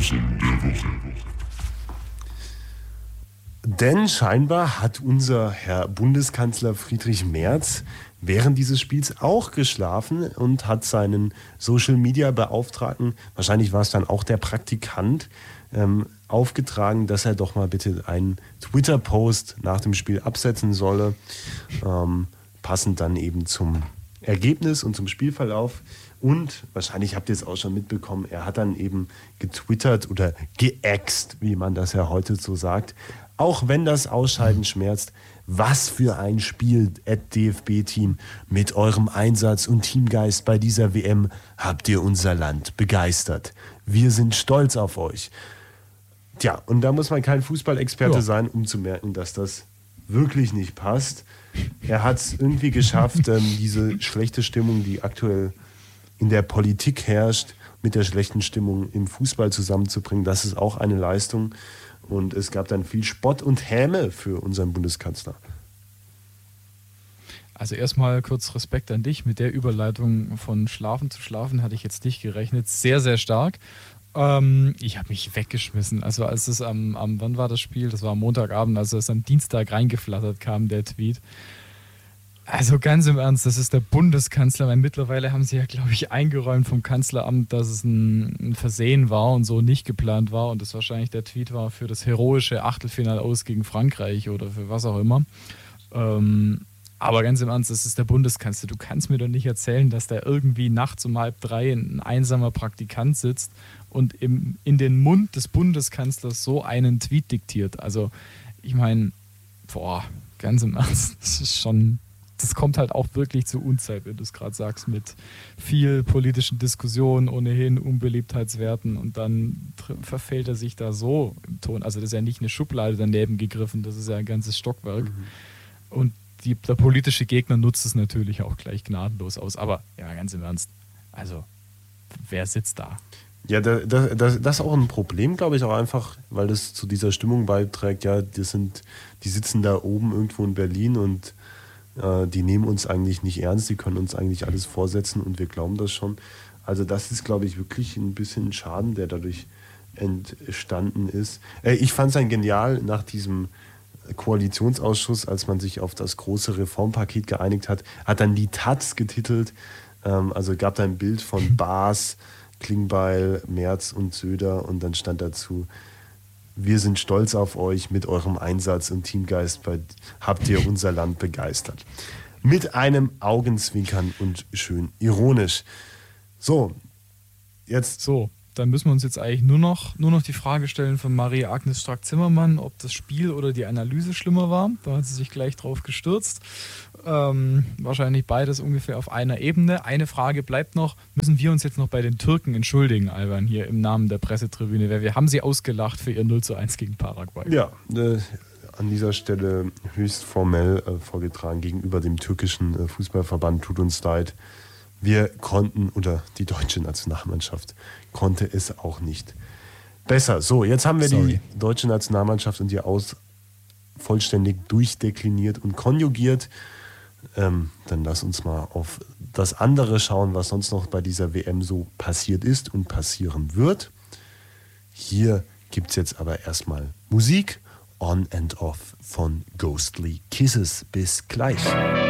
Auflösung der Woche. Denn scheinbar hat unser Herr Bundeskanzler Friedrich Merz während dieses Spiels auch geschlafen und hat seinen Social-Media-Beauftragten, wahrscheinlich war es dann auch der Praktikant, aufgetragen, dass er doch mal bitte einen Twitter-Post nach dem Spiel absetzen solle, passend dann eben zum Ergebnis und zum Spielverlauf. Und wahrscheinlich habt ihr es auch schon mitbekommen, er hat dann eben getwittert oder geäxt, wie man das ja heute so sagt. Auch wenn das Ausscheiden schmerzt, was für ein Spiel, DFB-Team. Mit eurem Einsatz und Teamgeist bei dieser WM habt ihr unser Land begeistert. Wir sind stolz auf euch. Tja, und da muss man kein Fußballexperte sein, um zu merken, dass das wirklich nicht passt. Er hat es irgendwie geschafft, diese schlechte Stimmung, die aktuell in der Politik herrscht, mit der schlechten Stimmung im Fußball zusammenzubringen. Das ist auch eine Leistung. Und es gab dann viel Spott und Häme für unseren Bundeskanzler. Also erstmal kurz Respekt an dich. Mit der Überleitung von Schlafen zu Schlafen hatte ich jetzt nicht gerechnet. Sehr, sehr stark. Ich habe mich weggeschmissen. Also als es wann war das Spiel? Das war am Montagabend, also es am Dienstag reingeflattert kam, der Tweet. Also ganz im Ernst, das ist der Bundeskanzler, weil mittlerweile haben sie ja, glaube ich, eingeräumt vom Kanzleramt, dass es ein Versehen war und so nicht geplant war und das wahrscheinlich der Tweet war für das heroische Achtelfinale aus gegen Frankreich oder für was auch immer. Aber ganz im Ernst, das ist der Bundeskanzler. Du kannst mir doch nicht erzählen, dass da irgendwie nachts um 2:30 ein einsamer Praktikant sitzt und in den Mund des Bundeskanzlers so einen Tweet diktiert. Also ich meine, ganz im Ernst, das kommt halt auch wirklich zur Unzeit, wenn du es gerade sagst, mit viel politischen Diskussionen, ohnehin Unbeliebtheitswerten und dann verfällt er sich da so im Ton. Also das ist ja nicht eine Schublade daneben gegriffen, das ist ja ein ganzes Stockwerk. Und der politische Gegner nutzt es natürlich auch gleich gnadenlos aus. Aber ja, ganz im Ernst, also wer sitzt da? Ja, das ist auch ein Problem, glaube ich, auch einfach, weil das zu dieser Stimmung beiträgt. Ja, die sitzen da oben irgendwo in Berlin und die nehmen uns eigentlich nicht ernst, die können uns eigentlich alles vorsetzen und wir glauben das schon. Also das ist, glaube ich, wirklich ein bisschen ein Schaden, der dadurch entstanden ist. Ich fand es dann genial nach diesem Koalitionsausschuss, als man sich auf das große Reformpaket geeinigt hat, hat dann die Taz getitelt, also gab da ein Bild von Baas, Klingbeil, Merz und Söder und dann stand dazu: Wir sind stolz auf euch, mit eurem Einsatz und Teamgeist habt ihr unser Land begeistert. Mit einem Augenzwinkern und schön ironisch. So, jetzt... So, dann müssen wir uns jetzt eigentlich nur noch die Frage stellen von Maria-Agnes Strack-Zimmermann, ob das Spiel oder die Analyse schlimmer war. Da hat sie sich gleich drauf gestürzt. Wahrscheinlich beides ungefähr auf einer Ebene. Eine Frage bleibt noch: Müssen wir uns jetzt noch bei den Türken entschuldigen, Alban, hier im Namen der Pressetribüne? Weil wir haben sie ausgelacht für ihr 0:1 gegen Paraguay. Ja, an dieser Stelle höchst formell vorgetragen gegenüber dem türkischen Fußballverband. Tut uns leid. Wir konnten, oder die deutsche Nationalmannschaft konnte es auch nicht besser. So, jetzt haben wir die deutsche Nationalmannschaft und ihr Aus vollständig durchdekliniert und konjugiert. Dann lass uns mal auf das andere schauen, was sonst noch bei dieser WM so passiert ist und passieren wird. Hier gibt es jetzt aber erstmal Musik. On and Off von Ghostly Kisses. Bis gleich.